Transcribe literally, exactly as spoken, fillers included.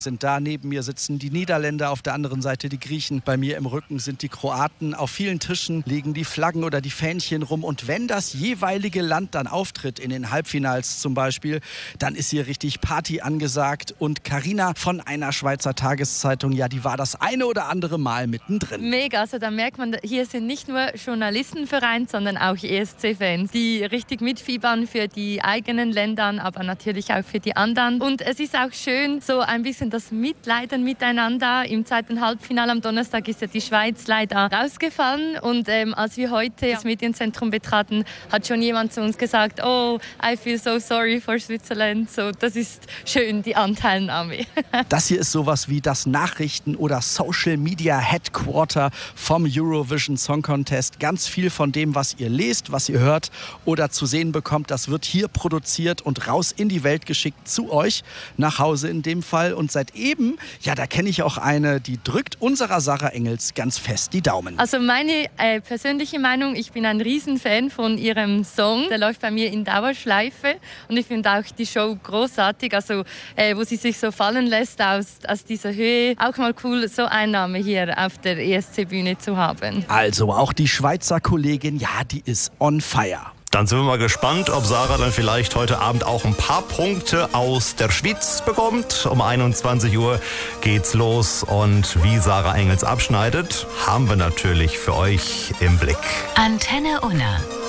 Sind da, neben mir sitzen die Niederländer, auf der anderen Seite die Griechen, bei mir im Rücken sind die Kroaten. Auf vielen Tischen liegen die Flaggen oder die Fähnchen rum und wenn das jeweilige Land dann auftritt, in den Halbfinals zum Beispiel, dann ist hier richtig Party angesagt und Carina von einer Schweizer Tageszeitung, ja, die war das eine oder andere Mal mittendrin. Mega, also da merkt man, hier sind nicht nur Journalisten vereint, sondern auch E S C-Fans, die richtig mitfiebern für die eigenen Länder, aber natürlich auch für die anderen. Und es ist auch schön, so ein bisschen das Mitleiden miteinander. Im zweiten Halbfinale am Donnerstag ist ja die Schweiz leider rausgefallen. Und ähm, als wir heute das Medienzentrum betraten, hat schon jemand zu uns gesagt, oh, I feel so sorry for Switzerland. So, das ist schön, die Anteilnahme. Das hier ist sowas wie das Nachrichten- oder Social Media Headquarter vom Eurovision Song Contest. Ganz viel von dem, was ihr lest, was ihr hört oder zu sehen bekommt, das wird hier produziert und raus in die Welt geschickt zu euch, nach Hause in dem Fall. Und seit eben, ja, da kenne ich auch eine, die drückt unserer Sarah Engels ganz fest die Daumen. Also meine äh, persönliche Meinung, ich bin ein Riesenfan von ihrem Song. Der läuft bei mir in Dauerschleife und ich finde auch die Show großartig, also äh, wo sie sich so fallen lässt aus, aus dieser Höhe. Auch mal cool, so einen Namen hier auf der E S C-Bühne zu haben. Also auch die Schweizer Kollegin, ja, die ist on fire. Dann sind wir mal gespannt, ob Sarah dann vielleicht heute Abend auch ein paar Punkte aus der Schweiz bekommt. Um einundzwanzig Uhr geht's los und wie Sarah Engels abschneidet, haben wir natürlich für euch im Blick. Antenne Unna.